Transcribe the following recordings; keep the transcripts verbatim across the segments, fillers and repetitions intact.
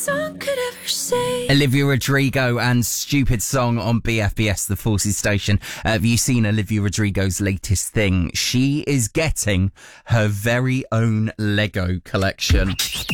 Song could ever say. Olivia Rodrigo and Stupid Song on B F B S, the Forces station. Uh, have you seen Olivia Rodrigo's latest thing? She is getting her very own Lego collection.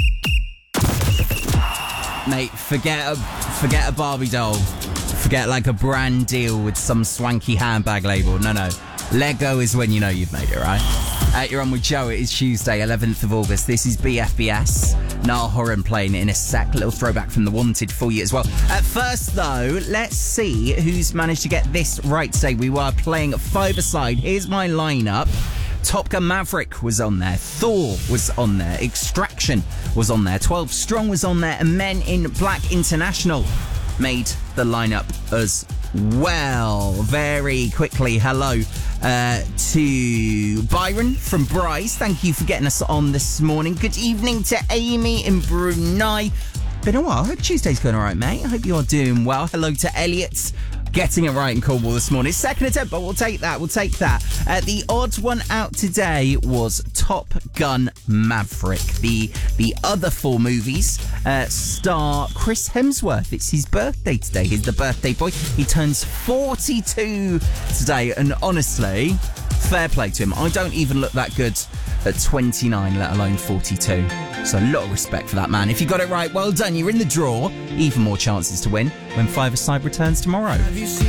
Mate, forget a, forget a Barbie doll. Forget like a brand deal with some swanky handbag label. No, no. Lego is when you know you've made it, right? Uh, you're on with Joe. It is Tuesday, eleventh of August. This is B F B S. Niall Horan playing in a sec. Little throwback from The Wanted for you as well. At first, though, let's see who's managed to get this right today. We were playing five-a-side. Here's my lineup. Top Gun Maverick was on there. Thor was on there. Extraction was on there. twelve Strong was on there. And Men in Black International made the lineup as well. Very quickly, hello uh, to Byron from Bryce. Thank you for getting us on this morning. Good evening to Amy in Brunei. Been a while. I hope Tuesday's going all right, mate. I hope you're doing well. Hello to Elliot. Getting it right in Cornwall this morning. Second attempt, but we'll take that. We'll take that. Uh, the odd one out today was Top Gun Maverick. The the other four movies uh, star Chris Hemsworth. It's his birthday today. He's the birthday boy. He turns forty-two today, and honestly, fair play to him. I don't even look that good at twenty-nine, let alone forty-two. So a lot of respect for that man. If you got it right, well done. You're in the draw. Even more chances to win when Five-a-Side returns tomorrow.